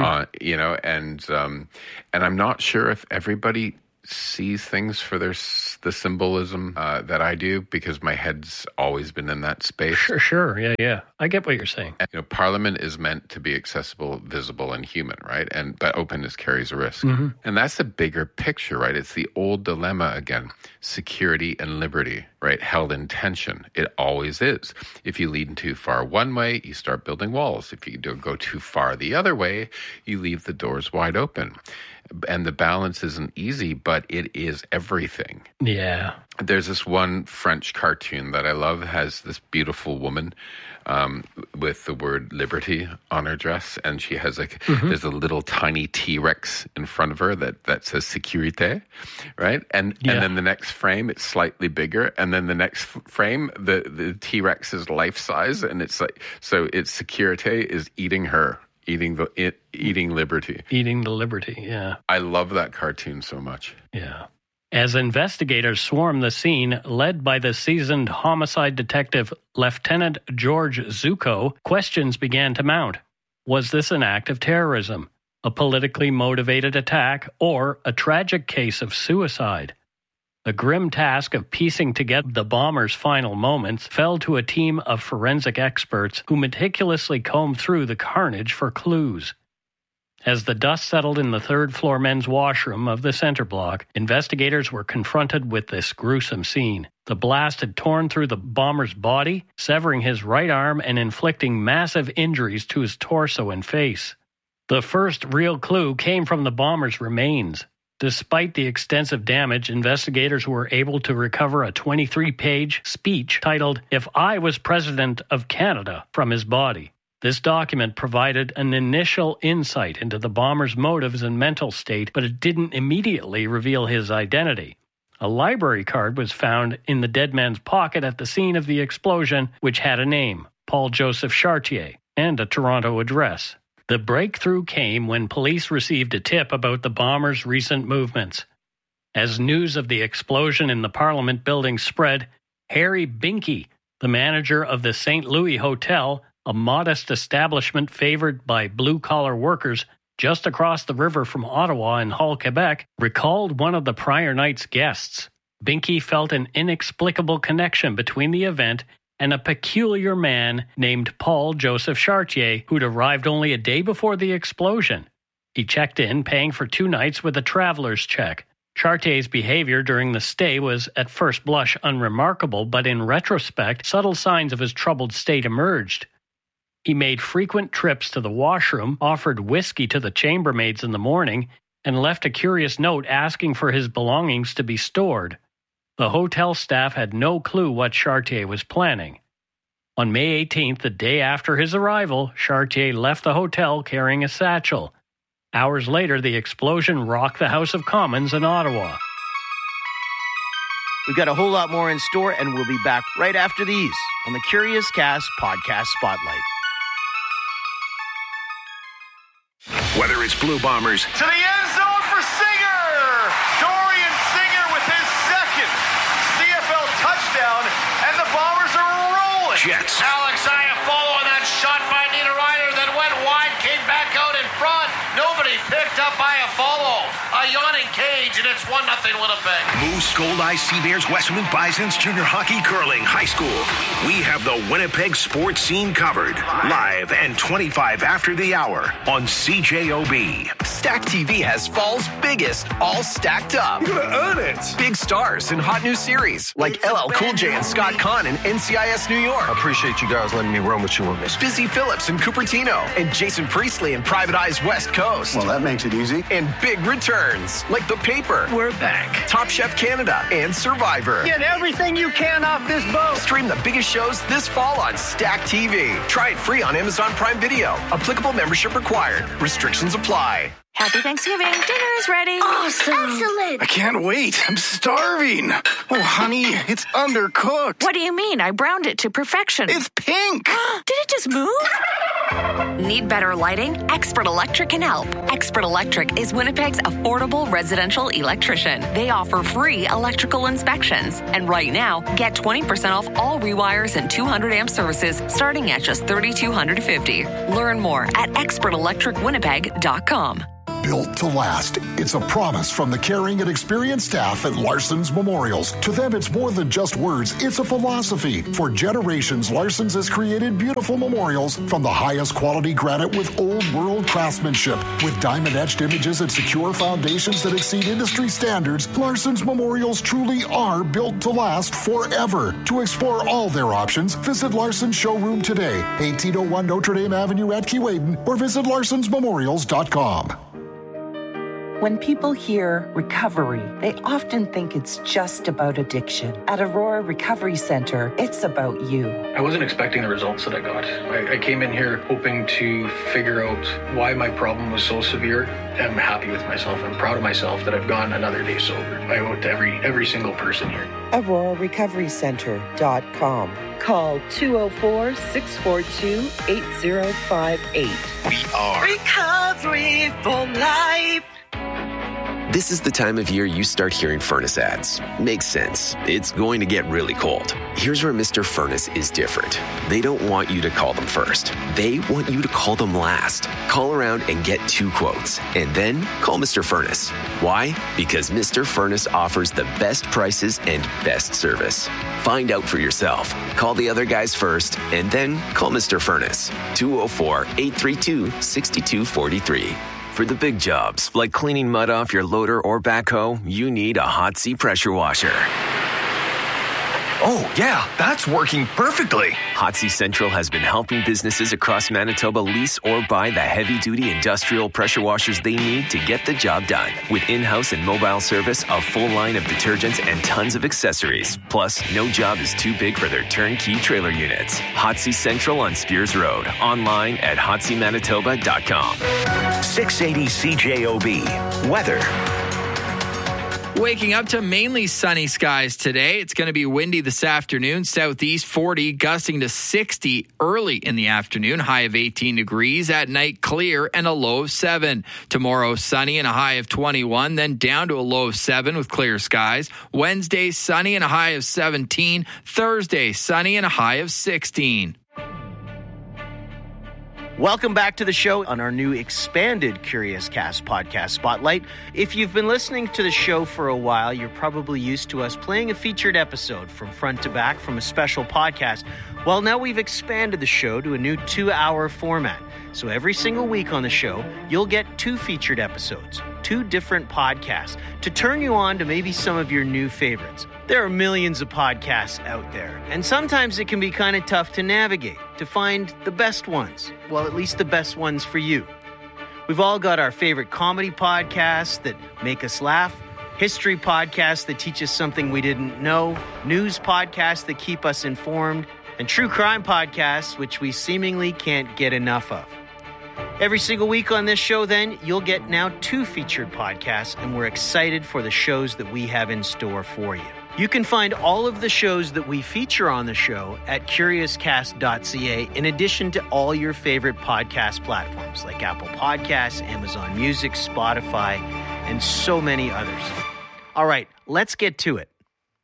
Speaker 3: and I'm not sure if everybody sees things for the symbolism that I do, because my head's always been in that space.
Speaker 2: Sure. Yeah. I get what you're saying.
Speaker 3: And, Parliament is meant to be accessible, visible, and human, right? But openness carries a risk. And that's the bigger picture, right? It's the old dilemma again. Security and liberty, right? Held in tension. It always is. If you lean too far one way, you start building walls. If you don't go too far the other way, you leave the doors wide open. And the balance isn't easy, but it is everything.
Speaker 2: Yeah.
Speaker 3: There's this one French cartoon that I love, has this beautiful woman with the word liberty on her dress, and she has there's a little tiny T-Rex in front of her that says sécurité, right? And then the next frame it's slightly bigger, and then the next frame the T-Rex is life size, and it's it's sécurité is eating her. Eating liberty.
Speaker 2: Eating the liberty, yeah.
Speaker 3: I love that cartoon so much.
Speaker 2: Yeah. As investigators swarmed the scene, led by the seasoned homicide detective Lieutenant George Zucco, questions began to mount. Was this an act of terrorism, a politically motivated attack, or a tragic case of suicide? The grim task of piecing together the bomber's final moments fell to a team of forensic experts who meticulously combed through the carnage for clues. As the dust settled in the third-floor men's washroom of the center block, investigators were confronted with this gruesome scene. The blast had torn through the bomber's body, severing his right arm and inflicting massive injuries to his torso and face. The first real clue came from the bomber's remains. Despite the extensive damage, investigators were able to recover a 23-page speech titled, "If I Was President of Canada," from his body. This document provided an initial insight into the bomber's motives and mental state, but it didn't immediately reveal his identity. A library card was found in the dead man's pocket at the scene of the explosion, which had a name, Paul Joseph Chartier, and a Toronto address. The breakthrough came when police received a tip about the bomber's recent movements. As news of the explosion in the Parliament building spread, Harry Binkie, the manager of the St. Louis Hotel, a modest establishment favored by blue-collar workers just across the river from Ottawa in Hull, Quebec, recalled one of the prior night's guests. Binkie felt an inexplicable connection between the event and a peculiar man named Paul Joseph Chartier, who'd arrived only a day before the explosion. He checked in, paying for 2 nights with a traveler's check. Chartier's behavior during the stay was at first blush unremarkable, but in retrospect, subtle signs of his troubled state emerged. He made frequent trips to the washroom, offered whiskey to the chambermaids in the morning, and left a curious note asking for his belongings to be stored. The hotel staff had no clue what Chartier was planning. On May 18th, the day after his arrival, Chartier left the hotel carrying a satchel. Hours later, the explosion rocked the House of Commons in Ottawa.
Speaker 1: We've got a whole lot more in store, and we'll be back right after these on the Curious Cast Podcast Spotlight.
Speaker 4: Whether it's Blue Bombers
Speaker 5: to the end zone for Singer! Dorian Singer with his second CFL touchdown, and the Bombers are rolling.
Speaker 4: Jets.
Speaker 5: Alex Iafallo on that shot by Niederreiter that went wide, came back out in front. Nobody picked up Iafallo. A yawning cage, and it's 1-0 Winnipeg.
Speaker 4: Moose, Gold Eye, Sea Bears, Westmount Bisons, Junior Hockey, Curling, High School. We have the Winnipeg sports scene covered. Live and 25 after the hour on CJOB.
Speaker 6: Stack TV has fall's biggest, all stacked up.
Speaker 7: You're gonna earn it.
Speaker 6: Big stars in hot new series like LL Cool J and Scott Conn in NCIS New York.
Speaker 7: I appreciate you guys letting me run with you on this.
Speaker 6: Busy Phillips in Cupertino and Jason Priestley in Private Eyes West Coast.
Speaker 7: Well, that makes it easy.
Speaker 6: And big returns like The Paper.
Speaker 7: We're back.
Speaker 6: Top Chef Canada and Survivor.
Speaker 7: Get everything you can off this boat.
Speaker 6: Stream the biggest shows this fall on Stack TV. Try it free on Amazon Prime Video. Applicable membership required. Restrictions apply.
Speaker 12: Happy Thanksgiving. Dinner is ready.
Speaker 14: Awesome.
Speaker 12: Excellent.
Speaker 14: I can't wait. I'm starving. Oh, honey, it's undercooked.
Speaker 12: What do you mean? I browned it to perfection.
Speaker 14: It's pink.
Speaker 12: Did it just move?
Speaker 15: Need better lighting? Expert Electric can help. Expert Electric is Winnipeg's affordable residential electrician. They offer free electrical inspections. And right now, get 20% off all rewires and 200 amp services starting at just $3,250. Learn more at expertelectricwinnipeg.com.
Speaker 8: Built to last. It's a promise from the caring and experienced staff at Larson's Memorials. To them, it's more than just words. It's a philosophy. For generations, Larson's has created beautiful memorials from the highest quality granite with old world craftsmanship. With diamond-etched images and secure foundations that exceed industry standards, Larson's Memorials truly are built to last forever. To explore all their options, visit Larson's showroom today, 1801 Notre Dame Avenue at Keewaydin, or visit larsonsmemorials.com.
Speaker 9: When people hear recovery, they often think it's just about addiction. At Aurora Recovery Center, it's about you.
Speaker 10: I wasn't expecting the results that I got. I came in here hoping to figure out why my problem was so severe. I'm happy with myself. I'm proud of myself that I've gone another day sober. I owe it to every single person here.
Speaker 9: AuroraRecoveryCenter.com. Call 204-642-8058.
Speaker 7: We are
Speaker 9: Recovery for Life.
Speaker 11: This is the time of year you start hearing furnace ads. Makes sense. It's going to get really cold. Here's where Mr. Furnace is different. They don't want you to call them first. They want you to call them last. Call around and get 2 quotes, and then call Mr. Furnace. Why? Because Mr. Furnace offers the best prices and best service. Find out for yourself. Call the other guys first, and then call Mr. Furnace. 204-832-6243. For the big jobs, like cleaning mud off your loader or backhoe, you need a Hot-C pressure washer.
Speaker 7: Oh, yeah, that's working perfectly.
Speaker 11: Hot-C Central has been helping businesses across Manitoba lease or buy the heavy-duty industrial pressure washers they need to get the job done. With in-house and mobile service, a full line of detergents, and tons of accessories. Plus, no job is too big for their turnkey trailer units. Hot-C Central on Spears Road. Online at hotcmanitoba.com.
Speaker 4: 680 CJOB. Weather.
Speaker 27: Waking up to mainly sunny skies today. It's going to be windy this afternoon. Southeast 40, gusting to 60 early in the afternoon. High of 18 degrees. At night, clear and a low of 7. Tomorrow, sunny and a high of 21. Then down to a low of 7 with clear skies. Wednesday, sunny and a high of 17. Thursday, sunny and a high of 16.
Speaker 1: Welcome back to the show on our new expanded Curious Cast podcast Spotlight. If you've been listening to the show for a while, you're probably used to us playing a featured episode from front to back from a special podcast. Well, now we've expanded the show to a new 2-hour format. So every single week on the show, you'll get 2 featured episodes, 2 different podcasts to turn you on to maybe some of your new favorites. There are millions of podcasts out there, and sometimes it can be kind of tough to navigate, to find the best ones. Well, at least the best ones for you. We've all got our favorite comedy podcasts that make us laugh, history podcasts that teach us something we didn't know, news podcasts that keep us informed, and true crime podcasts, which we seemingly can't get enough of. Every single week on this show, then, you'll get now 2 featured podcasts, and we're excited for the shows that we have in store for you. You can find all of the shows that we feature on the show at CuriousCast.ca, in addition to all your favorite podcast platforms like Apple Podcasts, Amazon Music, Spotify, and so many others. All right, let's get to it.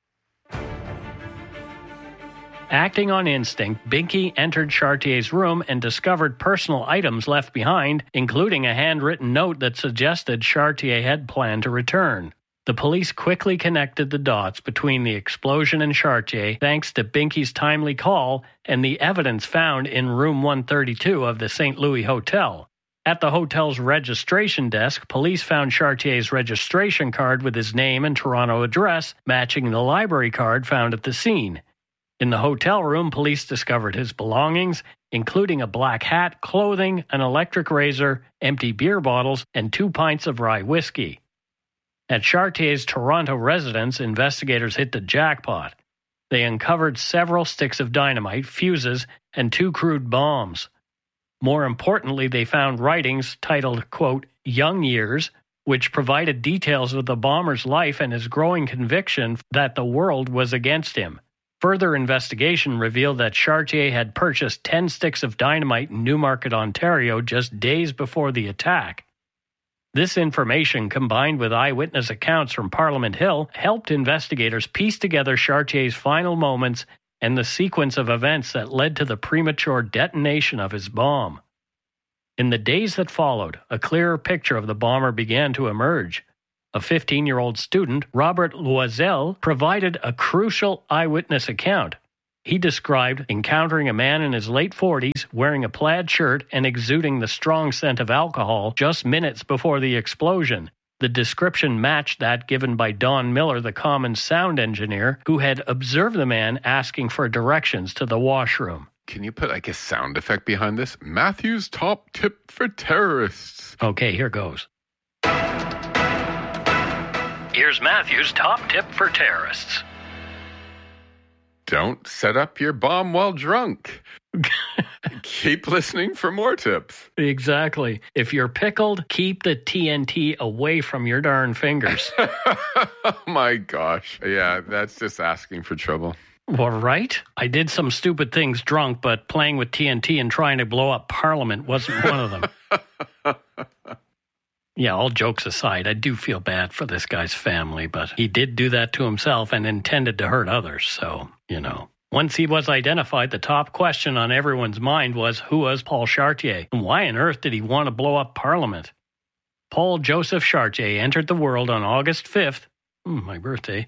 Speaker 2: Acting on instinct, Binky entered Chartier's room and discovered personal items left behind, including a handwritten note that suggested Chartier had planned to return. The police quickly connected the dots between the explosion and Chartier thanks to Binky's timely call and the evidence found in room 132 of the St. Louis Hotel. At the hotel's registration desk, police found Chartier's registration card with his name and Toronto address, matching the library card found at the scene. In the hotel room, police discovered his belongings, including a black hat, clothing, an electric razor, empty beer bottles, and 2 pints of rye whiskey. At Chartier's Toronto residence, investigators hit the jackpot. They uncovered several sticks of dynamite, fuses, and 2 crude bombs. More importantly, they found writings titled, quote, Young Years, which provided details of the bomber's life and his growing conviction that the world was against him. Further investigation revealed that Chartier had purchased 10 sticks of dynamite in Newmarket, Ontario, just days before the attack. This information, combined with eyewitness accounts from Parliament Hill, helped investigators piece together Chartier's final moments and the sequence of events that led to the premature detonation of his bomb. In the days that followed, a clearer picture of the bomber began to emerge. A 15-year-old student, Robert Loisel, provided a crucial eyewitness account. He described encountering a man in his late 40s wearing a plaid shirt and exuding the strong scent of alcohol just minutes before the explosion. The description matched that given by Don Miller, the Commons sound engineer, who had observed the man asking for directions to the washroom.
Speaker 3: Can you put like a sound effect behind this? Matthew's top tip for terrorists.
Speaker 2: Okay, here goes. Here's Matthew's top tip for terrorists.
Speaker 3: Don't set up your bomb while drunk. Keep listening for more tips.
Speaker 2: Exactly. If you're pickled, keep the TNT away from your darn fingers.
Speaker 3: Oh my gosh. Yeah, that's just asking for trouble.
Speaker 2: Well, right? I did some stupid things drunk, but playing with TNT and trying to blow up Parliament wasn't one of them. Yeah, all jokes aside, I do feel bad for this guy's family, but he did do that to himself and intended to hurt others, so, you know. Once he was identified, the top question on everyone's mind was, who was Paul Chartier, and why on earth did he want to blow up Parliament? Paul Joseph Chartier entered the world on August 5th, my birthday,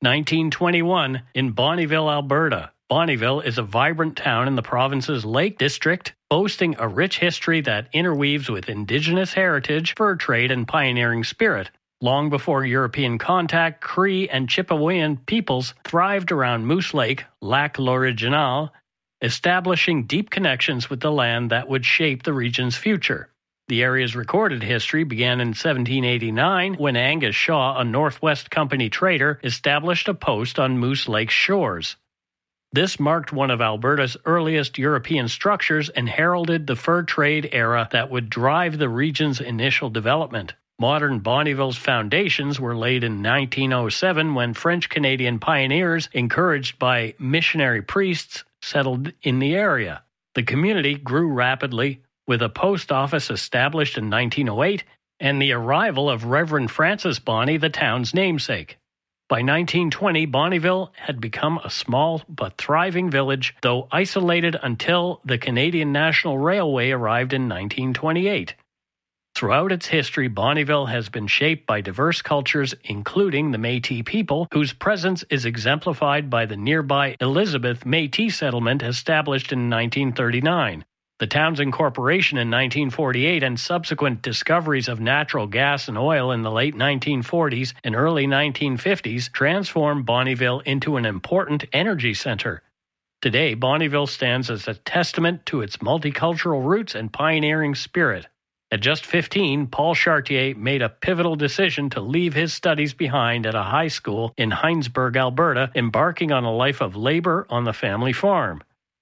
Speaker 2: 1921, in Bonnyville, Alberta. Bonnyville is a vibrant town in the province's Lake District, boasting a rich history that interweaves with Indigenous heritage, fur trade, and pioneering spirit. Long before European contact, Cree and Chippewayan peoples thrived around Moose Lake, Lac l'Original, establishing deep connections with the land that would shape the region's future. The area's recorded history began in 1789 when Angus Shaw, a Northwest Company trader, established a post on Moose Lake's shores. This marked one of Alberta's earliest European structures and heralded the fur trade era that would drive the region's initial development. Modern Bonnyville's foundations were laid in 1907 when French-Canadian pioneers, encouraged by missionary priests, settled in the area. The community grew rapidly, with a post office established in 1908 and the arrival of Reverend Francis Bonney, the town's namesake. By 1920, Bonnyville had become a small but thriving village, though isolated until the Canadian National Railway arrived in 1928. Throughout its history, Bonnyville has been shaped by diverse cultures, including the Métis people, whose presence is exemplified by the nearby Elizabeth Métis settlement established in 1939. The town's incorporation in 1948 and subsequent discoveries of natural gas and oil in the late 1940s and early 1950s transformed Bonnyville into an important energy center. Today, Bonnyville stands as a testament to its multicultural roots and pioneering spirit. At just 15, Paul Chartier made a pivotal decision to leave his studies behind at a high school in Heinsberg, Alberta, embarking on a life of labor on the family farm.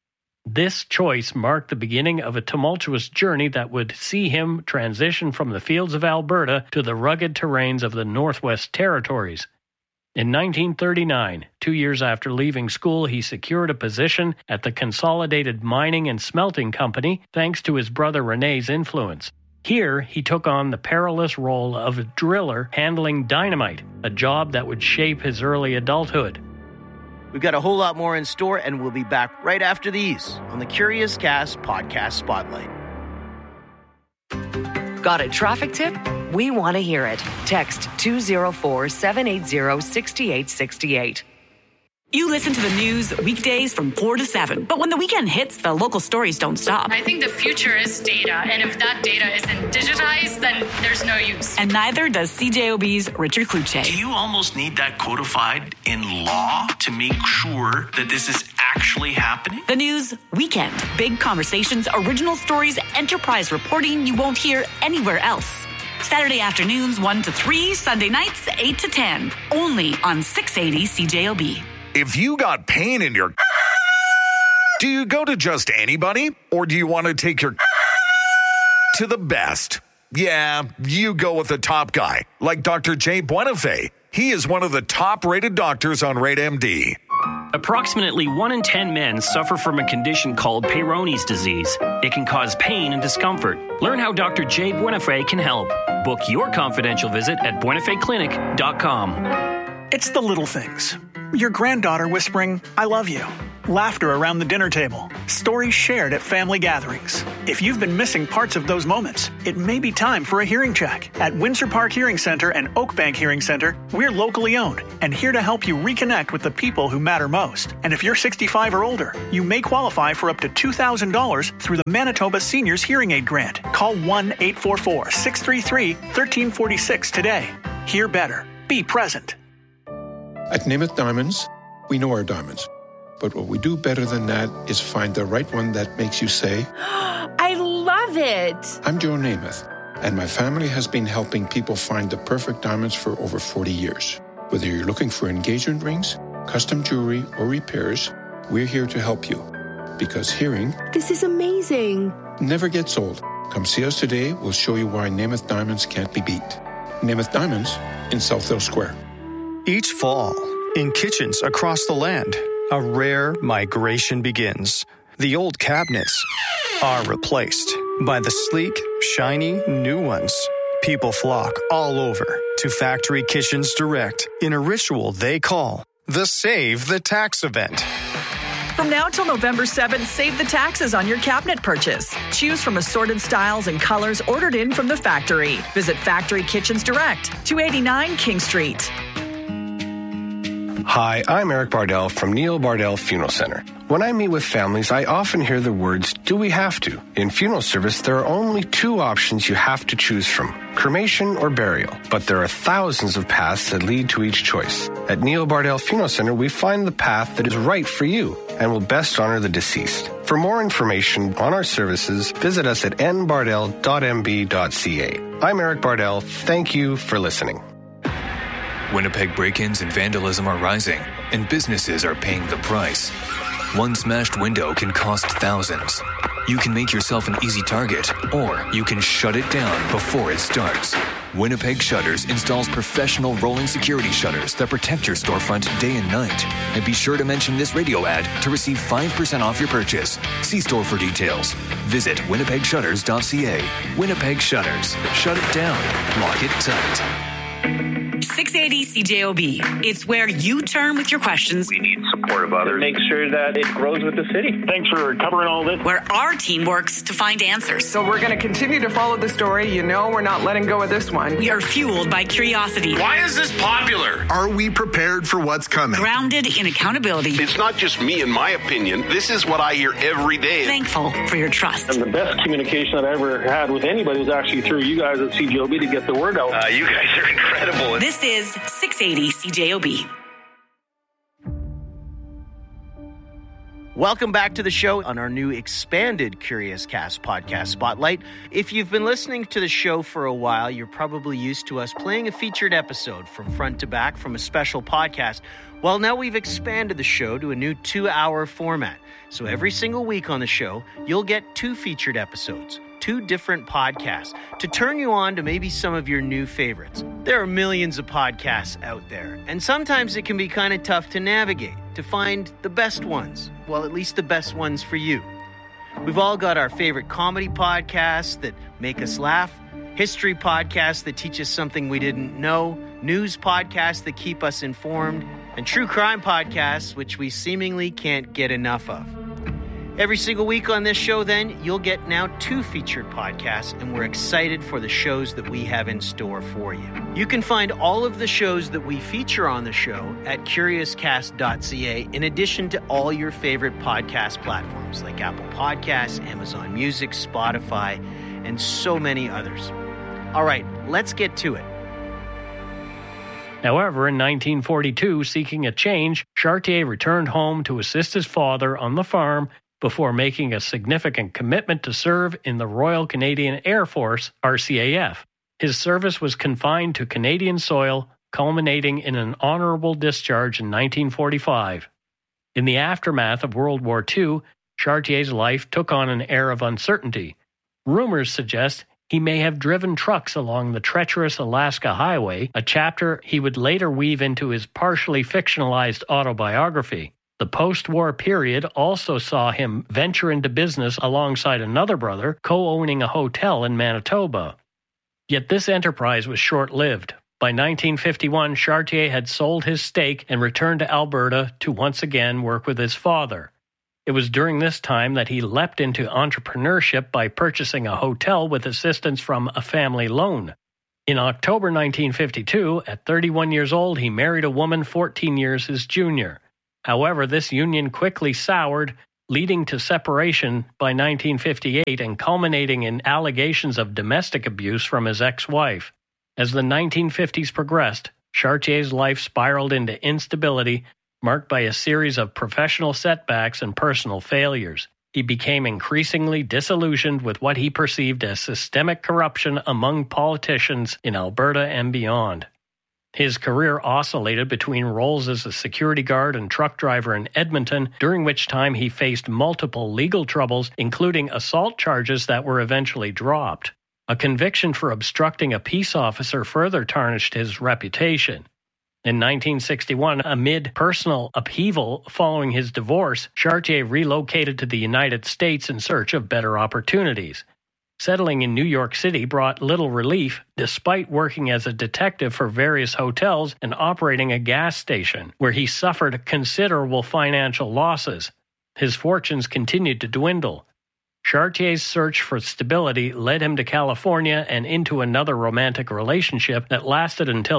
Speaker 2: This choice marked the beginning of a tumultuous journey that would see him transition from the fields of Alberta to the rugged terrains of the Northwest Territories. In 1939, 2 years after leaving school, he secured a position at the Consolidated Mining and Smelting Company thanks to his brother René's influence. Here, he took on the perilous role of a driller handling dynamite, a job that would shape his early adulthood.
Speaker 1: We've got a whole lot more in store, and we'll be back right after these on the Curious Cast Podcast Spotlight.
Speaker 13: Got a traffic tip? We want to hear it. Text 204-780-6868. You listen to the news weekdays from 4 to 7. But when the weekend hits, the local stories don't stop.
Speaker 21: I think the future is data. And if that data isn't digitized, then there's no use.
Speaker 13: And neither does CJOB's Richard Kluche.
Speaker 16: Do you almost need that codified in law to make sure that this is actually happening?
Speaker 13: The news weekend. Big conversations, original stories, enterprise reporting you won't hear anywhere else. Saturday afternoons 1 to 3, Sunday nights 8 to 10. Only on 680 CJOB.
Speaker 4: If you got pain in your... Do you go to just anybody? Or do you want to take your... to the best? Yeah, you go with the top guy, like Dr. Jay Buenafé. He is one of the top-rated doctors on RateMD.
Speaker 17: Approximately 1 in 10 men suffer from a condition called Peyronie's disease. It can cause pain and discomfort. Learn how Dr. Jay Buenafé can help. Book your confidential visit at buenafeclinic.com.
Speaker 18: It's the little things. Your granddaughter whispering, "I love you." Laughter around the dinner table. Stories shared at family gatherings. If you've been missing parts of those moments, it may be time for a hearing check. At Windsor Park Hearing Center and Oakbank Hearing Center, we're locally owned and here to help you reconnect with the people who matter most. And if you're 65 or older, you may qualify for up to $2,000 through the Manitoba Seniors Hearing Aid Grant. Call 1-844-633-1346 today. Hear better. Be present.
Speaker 19: At Namath Diamonds, we know our diamonds. But what we do better than that is find the right one that makes you say,
Speaker 12: I love it.
Speaker 19: I'm Joe Namath, and my family has been helping people find the perfect diamonds for over 40 years. Whether you're looking for engagement rings, custom jewelry, or repairs, we're here to help you. Because hearing...
Speaker 12: This is amazing.
Speaker 19: ...never gets old. Come see us today. We'll show you why Namath Diamonds can't be beat. Namath Diamonds in Southdale Square.
Speaker 20: Each fall, in kitchens across the land, a rare migration begins. The old cabinets are replaced by the sleek, shiny new ones. People flock all over to Factory Kitchens Direct in a ritual they call the Save the Tax event.
Speaker 22: From now till November 7th, save the taxes on your cabinet purchase. Choose from assorted styles and colors ordered in from the factory. Visit Factory Kitchens Direct, 289 King Street.
Speaker 23: Hi, I'm Eric Bardell from Neil Bardell Funeral Center. When I meet with families, I often hear the words, do we have to? In funeral service, there are only 2 options you have to choose from, cremation or burial. But there are thousands of paths that lead to each choice. At Neil Bardell Funeral Center, we find the path that is right for you and will best honor the deceased. For more information on our services, visit us at nbardell.mb.ca. I'm Eric Bardell. Thank you for listening.
Speaker 28: Winnipeg break-ins and vandalism are rising, and businesses are paying the price. One smashed window can cost thousands. You can make yourself an easy target, or you can shut it down before it starts. Winnipeg Shutters installs professional rolling security shutters that protect your storefront day and night. And be sure to mention this radio ad to receive 5% off your purchase. See store for details. Visit winnipegshutters.ca. Winnipeg Shutters. Shut it down. Lock it tight.
Speaker 13: 680 CJOB. It's where you turn with your questions.
Speaker 29: We need support of others. Make sure that it grows with the city. Thanks for covering all this.
Speaker 13: Where our team works to find answers.
Speaker 30: So we're going to continue to follow the story. You know we're not letting go of this one.
Speaker 13: We are fueled by curiosity.
Speaker 5: Why is this popular?
Speaker 31: Are we prepared for what's coming?
Speaker 13: Grounded in accountability.
Speaker 32: It's not just me and my opinion. This is what I hear every day.
Speaker 13: Thankful for your trust.
Speaker 29: And the best communication that I ever had with anybody was actually through you guys at CJOB to get the word out.
Speaker 32: You guys are incredible.
Speaker 13: This is 680 CJOB.
Speaker 1: Welcome back to the show on our new expanded Curious Cast podcast Spotlight. If you've been listening to the show for a while, you're probably used to us playing a featured episode from front to back from a special podcast. Well, now we've expanded the show to a new 2-hour format. So every single week on the show, you'll get 2 featured episodes, 2 different podcasts to turn you on to maybe some of your new favorites. There are millions of podcasts out there, and sometimes it can be kind of tough to navigate, to find the best ones. Well, at least the best ones for you. We've all got our favorite comedy podcasts that make us laugh, history podcasts that teach us something we didn't know, news podcasts that keep us informed, and true crime podcasts which we seemingly can't get enough of. Every single week on this show, then, you'll get now 2 featured podcasts, and we're excited for the shows that we have in store for you. You can find all of the shows that we feature on the show at CuriousCast.ca, in addition to all your favorite podcast platforms like Apple Podcasts, Amazon Music, Spotify, and so many others. All right, let's get to it.
Speaker 2: However, in 1942, seeking a change, Chartier returned home to assist his father on the farm before making a significant commitment to serve in the Royal Canadian Air Force, RCAF. His service was confined to Canadian soil, culminating in an honorable discharge in 1945. In the aftermath of World War II, Chartier's life took on an air of uncertainty. Rumors suggest he may have driven trucks along the treacherous Alaska Highway, a chapter he would later weave into his partially fictionalized autobiography. The post-war period also saw him venture into business alongside another brother, co-owning a hotel in Manitoba. Yet this enterprise was short-lived. By 1951, Chartier had sold his stake and returned to Alberta to once again work with his father. It was during this time that he leapt into entrepreneurship by purchasing a hotel with assistance from a family loan. In October 1952, at 31 years old, he married a woman 14 years his junior. However, this union quickly soured, leading to separation by 1958 and culminating in allegations of domestic abuse from his ex-wife. As the 1950s progressed, Chartier's life spiraled into instability, marked by a series of professional setbacks and personal failures. He became increasingly disillusioned with what he perceived as systemic corruption among politicians in Alberta and beyond. His career oscillated between roles as a security guard and truck driver in Edmonton, during which time he faced multiple legal troubles, including assault charges that were eventually dropped. A conviction for obstructing a peace officer further tarnished his reputation. In 1961, amid personal upheaval following his divorce, Chartier relocated to the United States in search of better opportunities. Settling in New York City brought little relief, despite working as a detective for various hotels and operating a gas station, where he suffered considerable financial losses. His fortunes continued to dwindle. Chartier's search for stability led him to California and into another romantic relationship that lasted until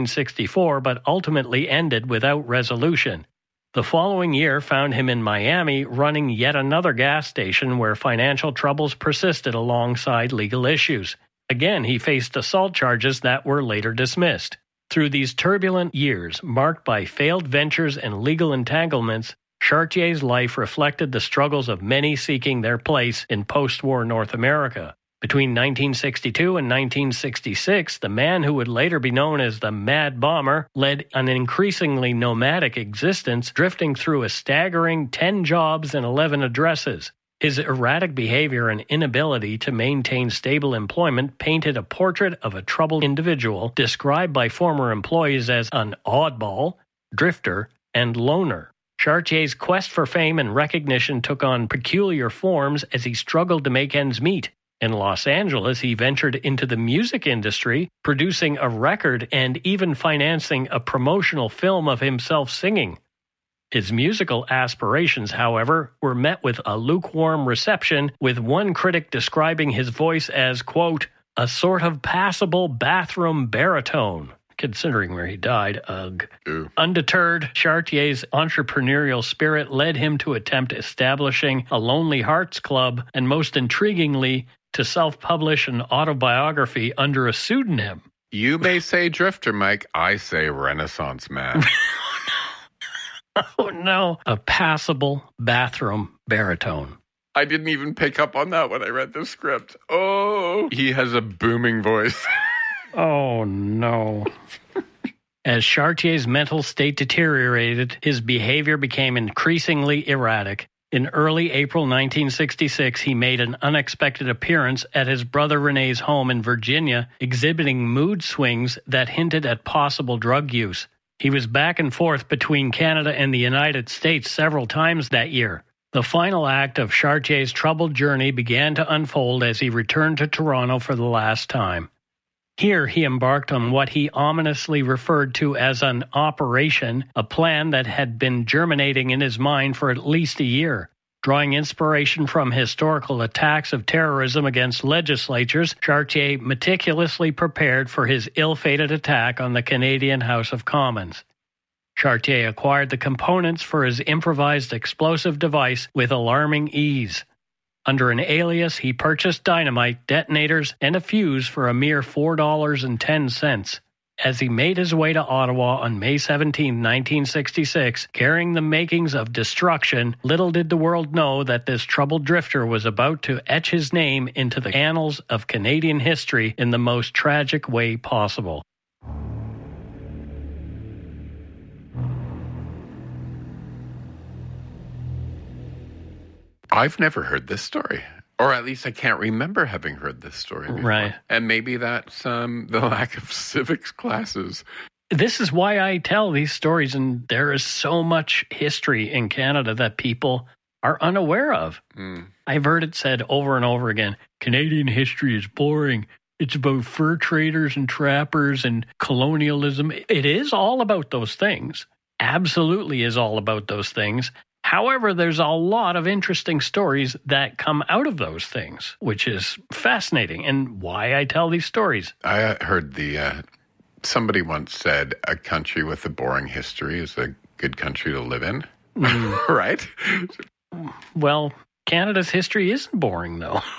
Speaker 2: 1964 but ultimately ended without resolution. The following year found him in Miami running yet another gas station where financial troubles persisted alongside legal issues. Again, he faced assault charges that were later dismissed. Through these turbulent years, marked by failed ventures and legal entanglements, Chartier's life reflected the struggles of many seeking their place in post-war North America. Between 1962 and 1966, the man who would later be known as the Mad Bomber led an increasingly nomadic existence, drifting through a staggering 10 jobs and 11 addresses. His erratic behavior and inability to maintain stable employment painted a portrait of a troubled individual, described by former employees as an oddball, drifter, and loner. Chartier's quest for fame and recognition took on peculiar forms as he struggled to make ends meet. In Los Angeles, he ventured into the music industry, producing a record and even financing a promotional film of himself singing. His musical aspirations, however, were met with a lukewarm reception, with one critic describing his voice as, quote, a sort of passable bathroom baritone. Considering where he died, ugh.
Speaker 3: Ew.
Speaker 2: Undeterred, Chartier's entrepreneurial spirit led him to attempt establishing a Lonely Hearts Club, and most intriguingly, to self-publish an autobiography under a pseudonym.
Speaker 3: You may say drifter, Mike. I say Renaissance man.
Speaker 2: Oh, no. A passable bathroom baritone.
Speaker 3: I didn't even pick up on that when I read the script. Oh, he has a booming voice.
Speaker 2: Oh, no. As Chartier's mental state deteriorated, his behavior became increasingly erratic. In early April 1966, he made an unexpected appearance at his brother René's home in Virginia, exhibiting mood swings that hinted at possible drug use. He was back and forth between Canada and the United States several times that year. The final act of Chartier's troubled journey began to unfold as he returned to Toronto for the last time. Here he embarked on what he ominously referred to as an operation, a plan that had been germinating in his mind for at least a year. Drawing inspiration from historical attacks of terrorism against legislatures, Chartier meticulously prepared for his ill-fated attack on the Canadian House of Commons. Chartier acquired the components for his improvised explosive device with alarming ease. Under an alias, he purchased dynamite, detonators, and a fuse for a mere $4.10. As he made his way to Ottawa on May 17, 1966, carrying the makings of destruction, little did the world know that this troubled drifter was about to etch his name into the annals of Canadian history in the most tragic way possible.
Speaker 3: I've never heard this story. Or at least I can't remember having heard this story before.
Speaker 2: Right.
Speaker 3: And maybe that's the lack of civics classes.
Speaker 2: This is why I tell these stories, and there is so much history in Canada that people are unaware of. I've heard it said over and over again, Canadian history is boring. It's about fur traders and trappers and colonialism. It is all about those things. Absolutely is all about those things. However, there's a lot of interesting stories that come out of those things, which is fascinating and why I tell these stories.
Speaker 3: I heard somebody once said a country with a boring history is a good country to live in, right?
Speaker 2: Well, Canada's history isn't boring, though.